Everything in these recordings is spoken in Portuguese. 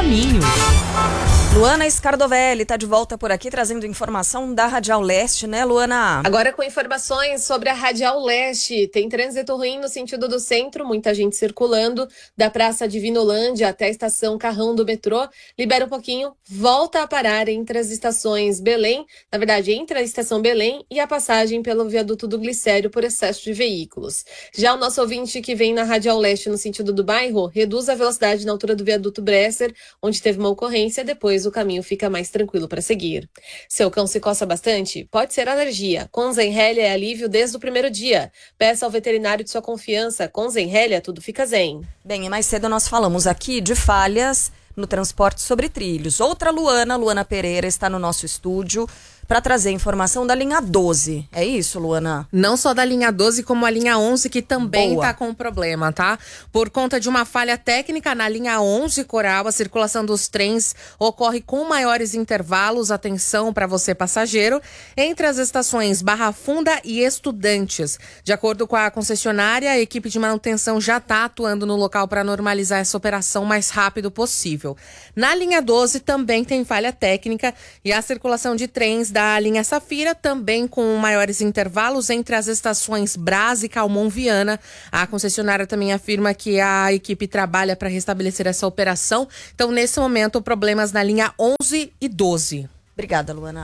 caminho. Luana Scardovelli está de volta por aqui trazendo informação da Radial Leste, né, Luana? Agora com informações sobre a Radial Leste. Tem trânsito ruim no sentido do centro, muita gente circulando da Praça Divinolândia até a estação Carrão do metrô. Libera um pouquinho, volta a parar entre as estações Belém, na verdade entre a estação Belém e a passagem pelo viaduto do Glicério por excesso de veículos. Já o nosso ouvinte que vem na Radial Leste no sentido do bairro, reduz a velocidade na altura do viaduto Bresser, onde teve uma ocorrência, depois o caminho fica mais tranquilo para seguir. Seu cão se coça bastante? Pode ser alergia. Com Zenrelia é alívio desde o primeiro dia. Peça ao veterinário de sua confiança. Com Zenrelia tudo fica zen. Bem, e mais cedo nós falamos aqui de falhas no transporte sobre trilhos. Outra Luana Pereira, está no nosso estúdio para trazer informação da linha 12. É isso, Luana? Não só da linha 12, como a linha 11, que também está com problema, tá? Por conta de uma falha técnica na linha 11 Coral, a circulação dos trens ocorre com maiores intervalos, atenção para você passageiro, entre as estações Barra Funda e Estudantes. De acordo com a concessionária, a equipe de manutenção já está atuando no local para normalizar essa operação o mais rápido possível. Na linha 12 também tem falha técnica e a circulação de trens da linha Safira, também com maiores intervalos entre as estações Brás e Calmon Viana. A concessionária também afirma que a equipe trabalha para restabelecer essa operação. Então, nesse momento, problemas na linha 11 e 12. Obrigada, Luana.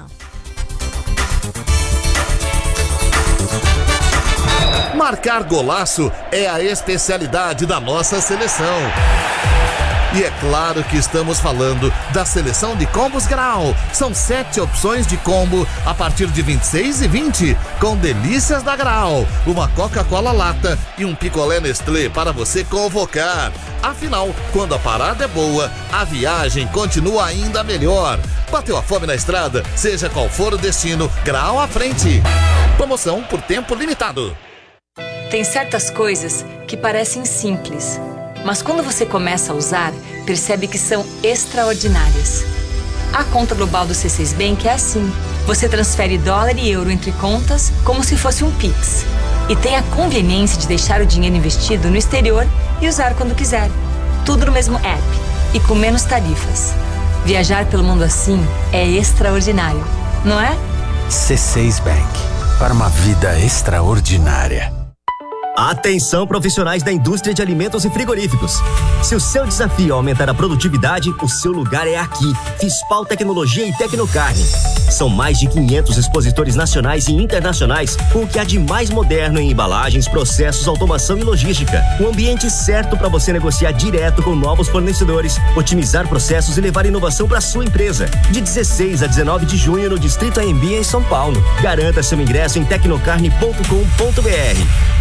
Marcar golaço é a especialidade da nossa seleção. E é claro que estamos falando da seleção de combos Grau. São 7 opções de combo a partir de 26 e 20, com delícias da Grau. Uma Coca-Cola lata e um picolé Nestlé para você convocar. Afinal, quando a parada é boa, a viagem continua ainda melhor. Bateu a fome na estrada? Seja qual for o destino, Grau à frente. Promoção por tempo limitado. Tem certas coisas que parecem simples, mas quando você começa a usar, percebe que são extraordinárias. A conta global do C6 Bank é assim. Você transfere dólar e euro entre contas como se fosse um Pix. E tem a conveniência de deixar o dinheiro investido no exterior e usar quando quiser. Tudo no mesmo app e com menos tarifas. Viajar pelo mundo assim é extraordinário, não é? C6 Bank. Para uma vida extraordinária. Atenção, profissionais da indústria de alimentos e frigoríficos. Se o seu desafio é aumentar a produtividade, o seu lugar é aqui. Fispal Tecnologia e Tecnocarne. São mais de 500 expositores nacionais e internacionais com o que há de mais moderno em embalagens, processos, automação e logística. Um ambiente certo para você negociar direto com novos fornecedores, otimizar processos e levar inovação para sua empresa. De 16 a 19 de junho no Distrito AMB em São Paulo. Garanta seu ingresso em tecnocarne.com.br.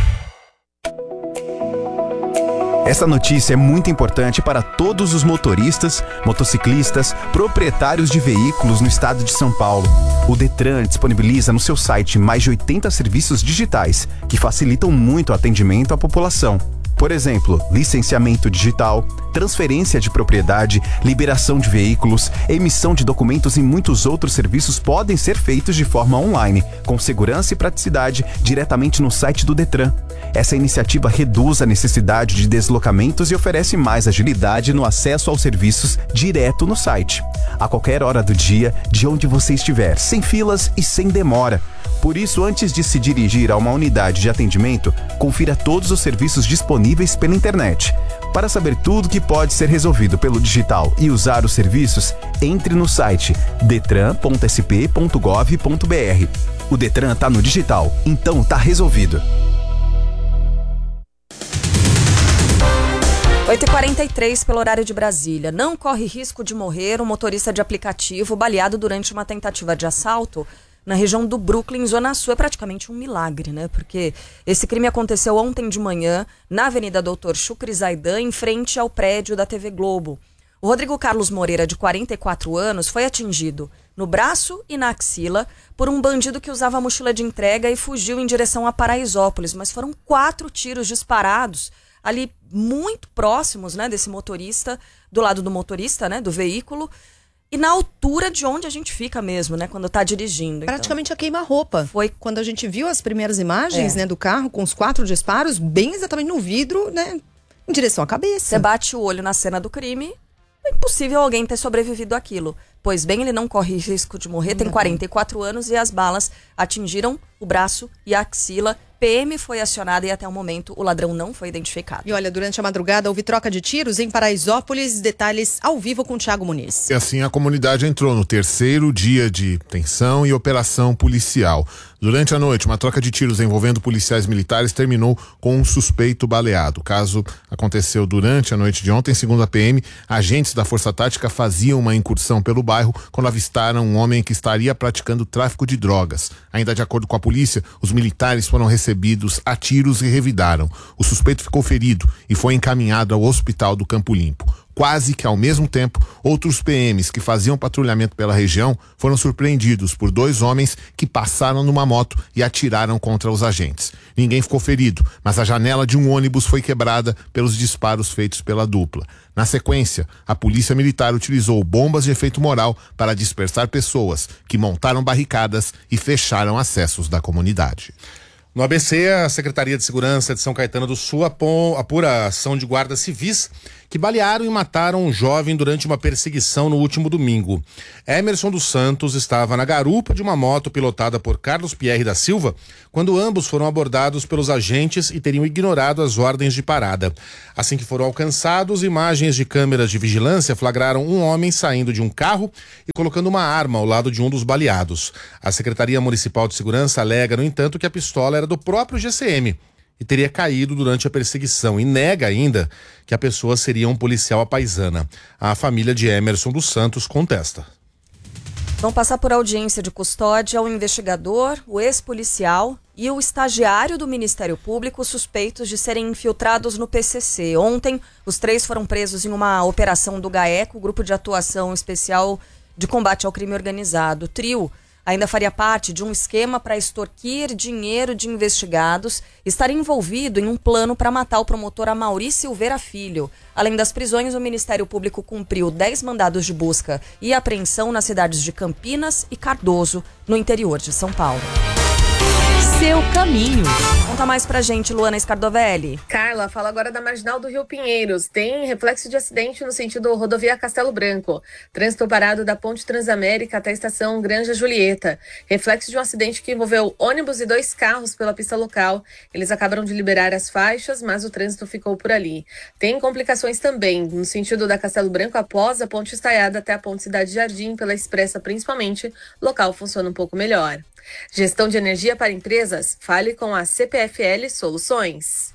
Essa notícia é muito importante para todos os motoristas, motociclistas, proprietários de veículos no estado de São Paulo. O Detran disponibiliza no seu site mais de 80 serviços digitais que facilitam muito o atendimento à população. Por exemplo, licenciamento digital, transferência de propriedade, liberação de veículos, emissão de documentos e muitos outros serviços podem ser feitos de forma online, com segurança e praticidade, diretamente no site do Detran. Essa iniciativa reduz a necessidade de deslocamentos e oferece mais agilidade no acesso aos serviços direto no site. A qualquer hora do dia, de onde você estiver, sem filas e sem demora. Por isso, antes de se dirigir a uma unidade de atendimento, confira todos os serviços disponíveis pela internet. Para saber tudo que pode ser resolvido pelo digital e usar os serviços, entre no site detran.sp.gov.br. O Detran está no digital, então está resolvido. 8h43 pelo horário de Brasília. Não corre risco de morrer um motorista de aplicativo baleado durante uma tentativa de assalto na região do Brooklyn, Zona Sul. É praticamente um milagre, né? Porque esse crime aconteceu ontem de manhã na Avenida Doutor Shukri Zaidan, em frente ao prédio da TV Globo. O Rodrigo Carlos Moreira, de 44 anos, foi atingido no braço e na axila por um bandido que usava a mochila de entrega e fugiu em direção a Paraisópolis. Mas foram 4 tiros disparados ali muito próximos, né, desse motorista, do lado do motorista, né, do veículo, e na altura de onde a gente fica mesmo, né, quando tá dirigindo. Praticamente a queima-roupa. Foi quando a gente viu as primeiras imagens, né, do carro com os 4 disparos, bem exatamente no vidro, né, em direção à cabeça. Você bate o olho na cena do crime, é impossível alguém ter sobrevivido àquilo. Pois bem, ele não corre risco de morrer, tem 44 anos e as balas atingiram o braço e a axila. PM foi acionada e até o momento o ladrão não foi identificado. E olha, durante a madrugada houve troca de tiros em Paraisópolis. Detalhes ao vivo com o Thiago Muniz. E assim a comunidade entrou no terceiro dia de tensão e operação policial. Durante a noite, uma troca de tiros envolvendo policiais militares terminou com um suspeito baleado. O caso aconteceu durante a noite de ontem. Segundo a PM, agentes da Força Tática faziam uma incursão pelo bairro quando avistaram um homem que estaria praticando tráfico de drogas. Ainda de acordo com a polícia, os militares foram recebidos a tiros e revidaram. O suspeito ficou ferido e foi encaminhado ao hospital do Campo Limpo. Quase que ao mesmo tempo, outros PMs que faziam patrulhamento pela região foram surpreendidos por 2 homens que passaram numa moto e atiraram contra os agentes. Ninguém ficou ferido, mas a janela de um ônibus foi quebrada pelos disparos feitos pela dupla. Na sequência, a polícia militar utilizou bombas de efeito moral para dispersar pessoas que montaram barricadas e fecharam acessos da comunidade. No ABC, a Secretaria de Segurança de São Caetano do Sul apura a ação de guardas civis que balearam e mataram um jovem durante uma perseguição no último domingo. Emerson dos Santos estava na garupa de uma moto pilotada por Carlos Pierre da Silva quando ambos foram abordados pelos agentes e teriam ignorado as ordens de parada. Assim que foram alcançados, imagens de câmeras de vigilância flagraram um homem saindo de um carro e colocando uma arma ao lado de um dos baleados. A Secretaria Municipal de Segurança alega, no entanto, que a pistola era do próprio GCM e teria caído durante a perseguição e nega ainda que a pessoa seria um policial apaisana. A família de Emerson dos Santos contesta. Vão passar por audiência de custódia o investigador, o ex-policial e o estagiário do Ministério Público suspeitos de serem infiltrados no PCC. Ontem, os 3 foram presos em uma operação do GAECO, Grupo de Atuação Especial de Combate ao Crime Organizado. O trio ainda faria parte de um esquema para extorquir dinheiro de investigados, estar envolvido em um plano para matar o promotor Amaury Silveira Filho. Além das prisões, o Ministério Público cumpriu 10 mandados de busca e apreensão nas cidades de Campinas e Cardoso, no interior de São Paulo. Seu caminho. Conta mais pra gente, Luana Scardovelli. Carla, fala agora da Marginal do Rio Pinheiros. Tem reflexo de acidente no sentido rodovia Castelo Branco. Trânsito parado da Ponte Transamérica até a estação Granja Julieta. Reflexo de um acidente que envolveu ônibus e 2 carros pela pista local. Eles acabaram de liberar as faixas, mas o trânsito ficou por ali. Tem complicações também no sentido da Castelo Branco após a Ponte Estaiada até a Ponte Cidade Jardim, pela Expressa principalmente. O local funciona um pouco melhor. Gestão de energia para empresas? Fale com a CPFL Soluções.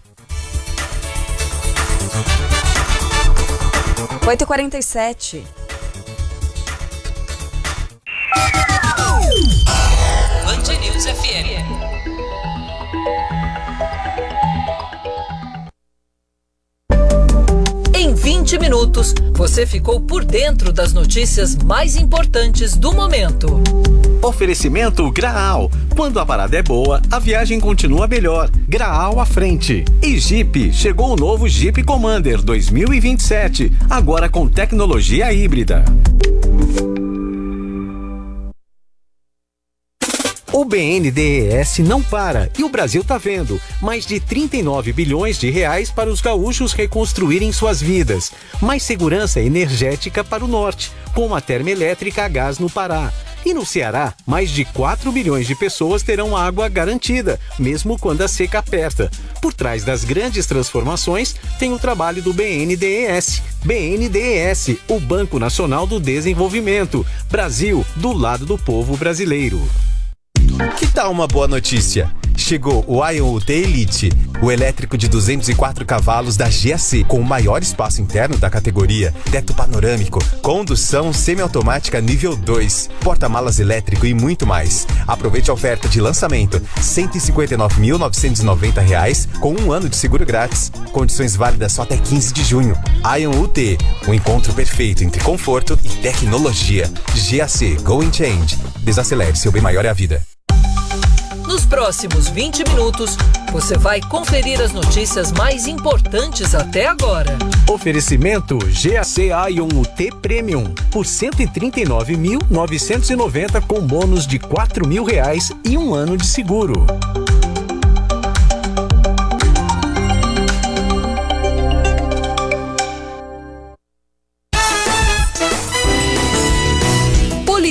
8h47. Band News FM. Em 20 minutos, você ficou por dentro das notícias mais importantes do momento. Oferecimento Graal. Quando a parada é boa, a viagem continua melhor. Graal à frente. E Jeep. Chegou o novo Jeep Commander 2027. Agora com tecnologia híbrida. O BNDES não para e o Brasil tá vendo. Mais de 39 bilhões de reais para os gaúchos reconstruírem suas vidas. Mais segurança energética para o norte, com a termoelétrica a gás no Pará. E no Ceará, mais de 4 milhões de pessoas terão água garantida, mesmo quando a seca aperta. Por trás das grandes transformações, tem o trabalho do BNDES. BNDES, o Banco Nacional do Desenvolvimento. Brasil, do lado do povo brasileiro. Que tal uma boa notícia? Chegou o Ion UT Elite, o elétrico de 204 cavalos da GAC, com o maior espaço interno da categoria, teto panorâmico, condução semiautomática nível 2, porta-malas elétrico e muito mais. Aproveite a oferta de lançamento, R$ 159.990 com 1 ano de seguro grátis. Condições válidas só até 15 de junho. Ion UT, o encontro perfeito entre conforto e tecnologia. GAC, Going Change. Desacelere, seu bem maior é a vida. Nos próximos 20 minutos, você vai conferir as notícias mais importantes até agora. Oferecimento GAC Ion UT Premium por R$ 139.990 com bônus de R$ 4.000 e 1 ano de seguro.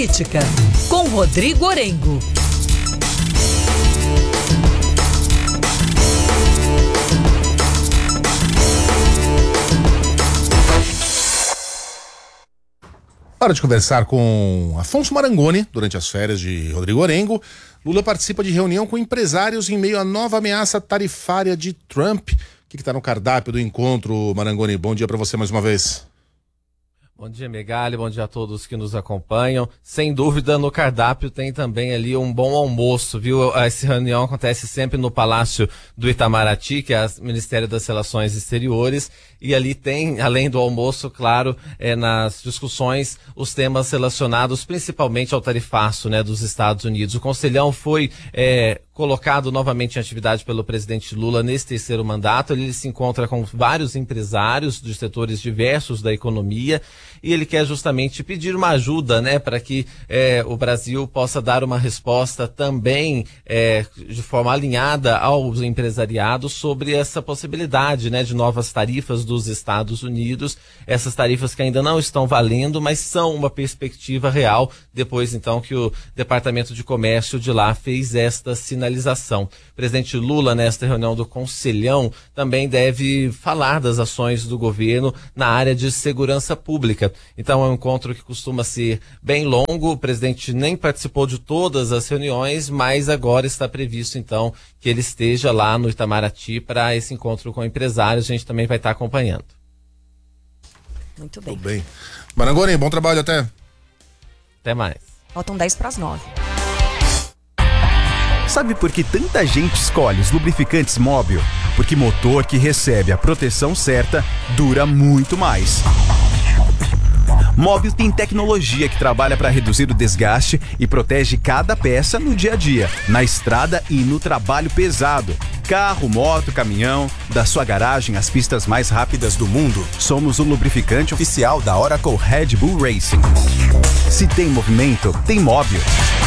Política, com Rodrigo Orengo. Hora de conversar com Afonso Marangoni durante as férias de Rodrigo Orengo. Lula participa de reunião com empresários em meio à nova ameaça tarifária de Trump. O que está no cardápio do encontro, Marangoni? Bom dia para você mais uma vez. Bom dia, Megali, bom dia a todos que nos acompanham. Sem dúvida, no cardápio tem também ali um bom almoço, viu? Essa reunião acontece sempre no Palácio do Itamaraty, que é o Ministério das Relações Exteriores, e ali tem, além do almoço, claro, nas discussões, os temas relacionados principalmente ao tarifaço, né, dos Estados Unidos. O Conselhão foi colocado novamente em atividade pelo presidente Lula nesse terceiro mandato. Ele se encontra com vários empresários de setores diversos da economia e ele quer justamente pedir uma ajuda, né, para que o Brasil possa dar uma resposta também de forma alinhada aos empresariados sobre essa possibilidade, né, de novas tarifas dos Estados Unidos. Essas tarifas que ainda não estão valendo, mas são uma perspectiva real depois então que o Departamento de Comércio de lá fez esta sinalização. O presidente Lula, nesta reunião do Conselhão, também deve falar das ações do governo na área de segurança pública. Então é um encontro que costuma ser bem longo. O presidente nem participou de todas as reuniões, mas agora está previsto então que ele esteja lá no Itamaraty para esse encontro com empresários. A gente também vai estar acompanhando. Muito bem. Tudo bem. Marangoni, bom trabalho até. Até mais. Faltam 10:09. Sabe por que tanta gente escolhe os lubrificantes Móbil? Porque motor que recebe a proteção certa dura muito mais. Móbil tem tecnologia que trabalha para reduzir o desgaste e protege cada peça no dia a dia, na estrada e no trabalho pesado. Carro, moto, caminhão, da sua garagem às pistas mais rápidas do mundo, somos o lubrificante oficial da Oracle Red Bull Racing. Se tem movimento, tem Móbil.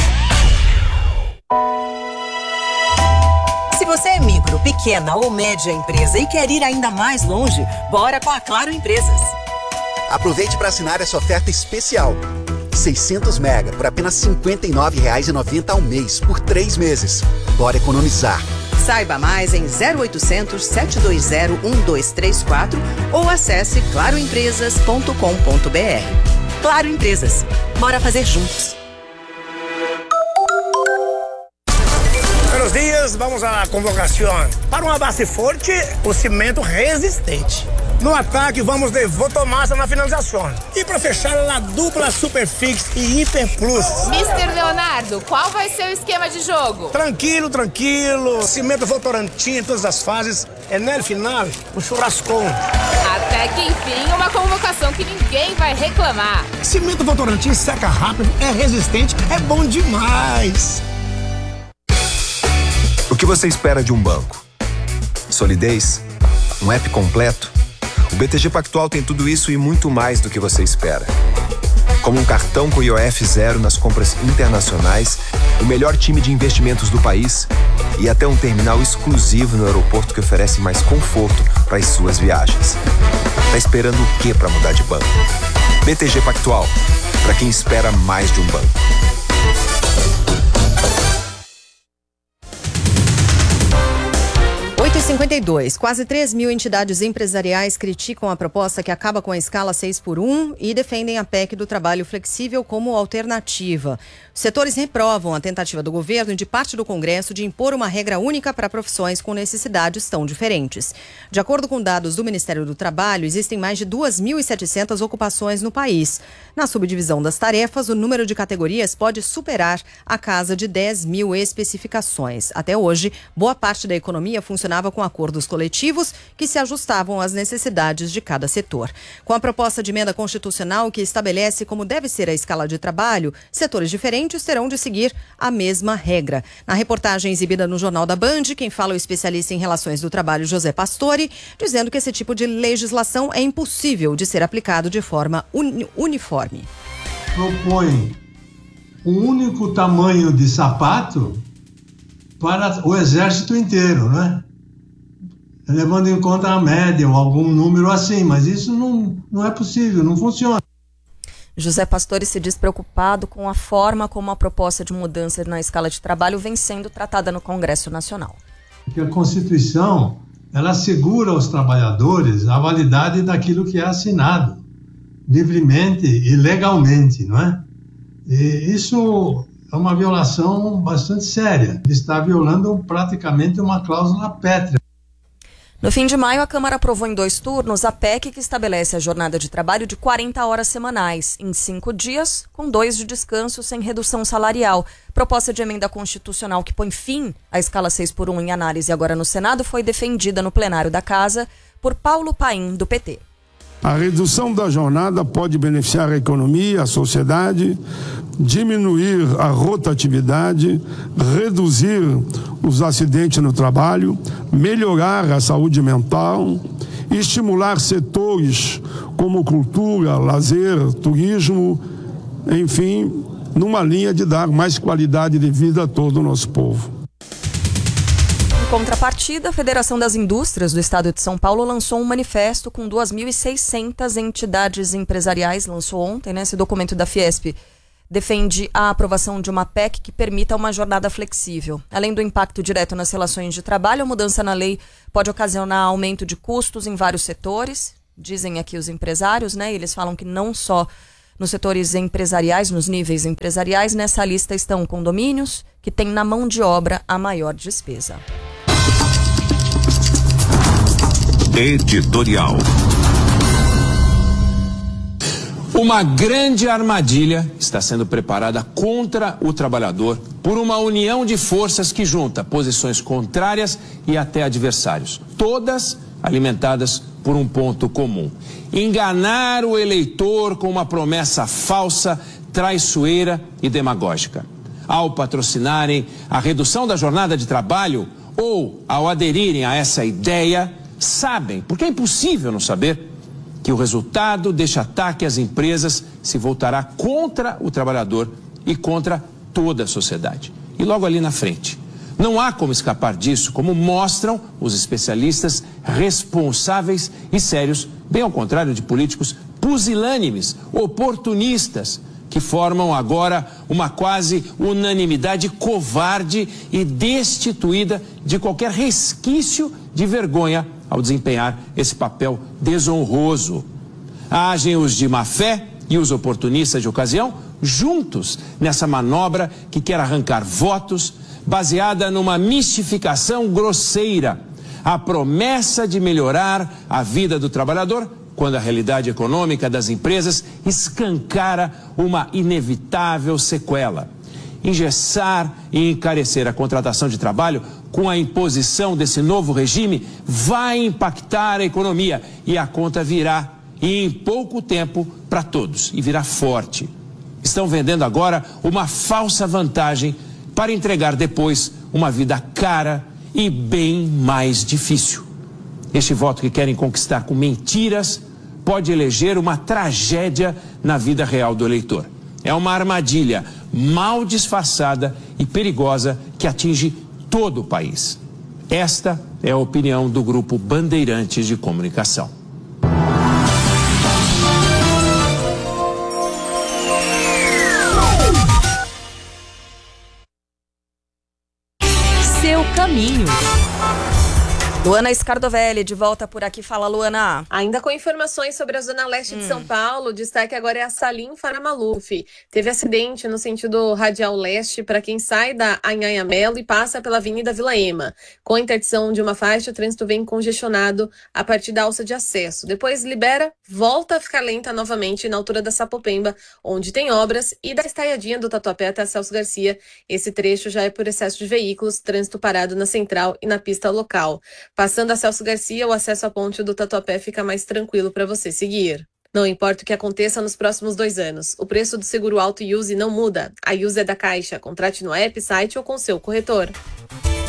Se você é micro, pequena ou média empresa e quer ir ainda mais longe, bora com a Claro Empresas. Aproveite para assinar essa oferta especial. 600 mega por apenas R$ 59,90 ao mês, por 3 meses. Bora economizar. Saiba mais em 0800 720 1234 ou acesse claroempresas.com.br. Claro Empresas. Bora fazer juntos. Buenos dias, vamos à convocação. Para uma base forte, o cimento resistente. No ataque, vamos de Votomassa na finalização. E para fechar, a dupla Superfix e Hiper Plus. Mr. Leonardo, qual vai ser o esquema de jogo? Tranquilo, tranquilo. Cimento Votorantim em todas as fases. É no final, o churrascão. Até que enfim, uma convocação que ninguém vai reclamar. Cimento Votorantim seca rápido, é resistente, é bom demais. O que você espera de um banco? Solidez? Um app completo? O BTG Pactual tem tudo isso e muito mais do que você espera. Como um cartão com IOF zero nas compras internacionais, o melhor time de investimentos do país e até um terminal exclusivo no aeroporto que oferece mais conforto para as suas viagens. Tá esperando o quê para mudar de banco? BTG Pactual, para quem espera mais de um banco. Quase 3 mil entidades empresariais criticam a proposta que acaba com a escala 6x1 e defendem a PEC do trabalho flexível como alternativa. Os setores reprovam a tentativa do governo e de parte do Congresso de impor uma regra única para profissões com necessidades tão diferentes. De acordo com dados do Ministério do Trabalho, existem mais de 2.700 ocupações no país. Na subdivisão das tarefas, o número de categorias pode superar a casa de 10 mil especificações. Até hoje, boa parte da economia funcionava com acordos coletivos que se ajustavam às necessidades de cada setor. Com a proposta de emenda constitucional que estabelece como deve ser a escala de trabalho, setores diferentes terão de seguir a mesma regra. Na reportagem exibida no Jornal da Band, quem fala é o especialista em relações do trabalho José Pastore, dizendo que esse tipo de legislação é impossível de ser aplicado de forma uniforme. Propõe um único tamanho de sapato para o exército inteiro, né? Levando em conta a média ou algum número assim, mas isso não é possível, não funciona. José Pastore se diz preocupado com a forma como a proposta de mudança na escala de trabalho vem sendo tratada no Congresso Nacional. Porque a Constituição, ela assegura aos trabalhadores a validade daquilo que é assinado, livremente e legalmente, não é? E isso é uma violação bastante séria. Está violando praticamente uma cláusula pétrea. No fim de maio, a Câmara aprovou em 2 turnos a PEC que estabelece a jornada de trabalho de 40 horas semanais, em 5 dias, com 2 de descanso sem redução salarial. Proposta de emenda constitucional que põe fim à escala 6x1 em análise agora no Senado foi defendida no plenário da Casa por Paulo Paim, do PT. A redução da jornada pode beneficiar a economia, a sociedade, diminuir a rotatividade, reduzir os acidentes no trabalho, melhorar a saúde mental, estimular setores como cultura, lazer, turismo, enfim, numa linha de dar mais qualidade de vida a todo o nosso povo. Em contrapartida, a Federação das Indústrias do Estado de São Paulo lançou um manifesto com 2.600 entidades empresariais, lançou ontem, né? Esse documento da Fiesp defende a aprovação de uma PEC que permita uma jornada flexível. Além do impacto direto nas relações de trabalho, a mudança na lei pode ocasionar aumento de custos em vários setores, dizem aqui os empresários, né? Eles falam que não só nos setores empresariais, nos níveis empresariais, nessa lista estão condomínios, que têm na mão de obra a maior despesa. Editorial. Uma grande armadilha está sendo preparada contra o trabalhador por uma união de forças que junta posições contrárias e até adversários, todas alimentadas por um ponto comum: enganar o eleitor com uma promessa falsa, traiçoeira e demagógica. Ao patrocinarem a redução da jornada de trabalho ou ao aderirem a essa ideia, sabem, porque é impossível não saber, que o resultado deste ataque às empresas se voltará contra o trabalhador e contra toda a sociedade. E logo ali na frente, não há como escapar disso, como mostram os especialistas responsáveis e sérios, bem ao contrário de políticos pusilânimes, oportunistas, que formam agora uma quase unanimidade covarde e destituída de qualquer resquício de vergonha ao desempenhar esse papel desonroso. Agem os de má fé e os oportunistas de ocasião juntos nessa manobra que quer arrancar votos baseada numa mistificação grosseira, a promessa de melhorar a vida do trabalhador, quando a realidade econômica das empresas escancara uma inevitável sequela. Engessar e encarecer a contratação de trabalho com a imposição desse novo regime vai impactar a economia e a conta virá, e em pouco tempo, para todos, e virá forte. Estão vendendo agora uma falsa vantagem para entregar depois uma vida cara e bem mais difícil. Este voto que querem conquistar com mentiras pode eleger uma tragédia na vida real do eleitor. É uma armadilha mal disfarçada e perigosa que atinge todo o país. Esta é a opinião do Grupo Bandeirantes de Comunicação. Seu caminho. Luana Scardovelli, de volta por aqui. Fala, Luana. Ainda com informações sobre a Zona Leste de São Paulo, o destaque agora é a Salim Faramaluf. Teve acidente no sentido radial leste para quem sai da Anhanha Melo e passa pela Avenida Vila Ema. Com a interdição de uma faixa, o trânsito vem congestionado a partir da alça de acesso. Depois libera, volta a ficar lenta novamente na altura da Sapopemba, onde tem obras, e da estaiadinha do Tatuapé até Celso Garcia. Esse trecho já é por excesso de veículos, trânsito parado na central e na pista local. Passando a Celso Garcia, o acesso à ponte do Tatuapé fica mais tranquilo para você seguir. Não importa o que aconteça nos próximos 2 anos, o preço do seguro auto Use não muda. A Use é da Caixa. Contrate no app, site ou com seu corretor.